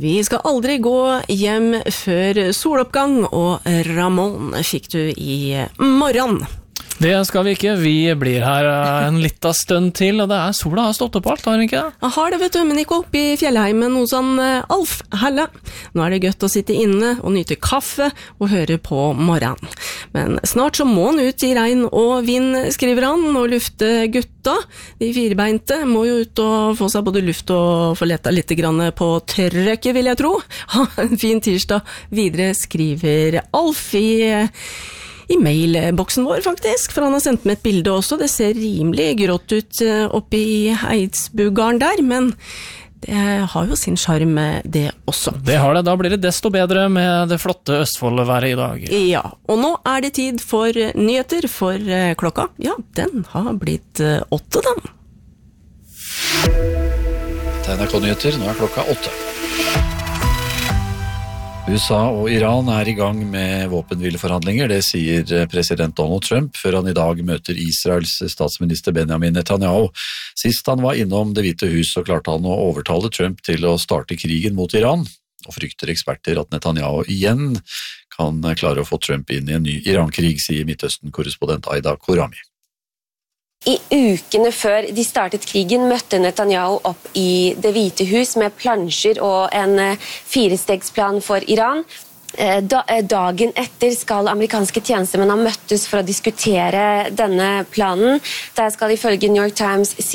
Vi skal aldri gå hjem før soloppgang, og Ramón fikk du i morgen. Det skal vi ikke, vi blir her en liten stund til, og det sola har stått opp alt, har den ikke det? Jeg har det, vet du, men ikke opp i fjellheimen hos han Alf Helle. Nå det gøtt å sitte inne og nyte kaffe og høre på morgenen. Men snart så må han ut i regn og vind, skriver han, og lufte gutta. De firebeinte må jo ut og få seg både luft og få leta litt grann på tørrøkke, vil jeg tro. Ha en fin tirsdag. Videre skriver Alf i mailboksen vår faktisk, for han har sendt med et bilde også. Det ser rimelig grått ut oppe i Eidsbugarden der, men det har jo sin charm det også. Det har det, da blir det desto bedre med det flotte Østfoldværet i dag. Ja, og nå det tid for nyheter, for klokka, ja, den har blitt 8 den. NRK-nyheter, nå klokka 8. USA og Iran i gang med våpenhvileforhandlinger, det sier president Donald Trump før han i dag møter Israels statsminister Benjamin Netanyahu. Sist han var innom Det hvite hus, så klarte han å overtale Trump til å starte krigen mot Iran, og frykter eksperter at Netanyahu igjen kan klare å få Trump inn i en ny Iran-krig, sier Midtøsten-korrespondent Aida Korami. I ukene før de startet krigen møtte Netanyahu opp i Det hvite hus med plansjer og en 4-stegsplan for Iran. Dagen etter skal amerikanske tjenestemenn ha møttes for å diskutere denne planen. Der skal ifølge New York Times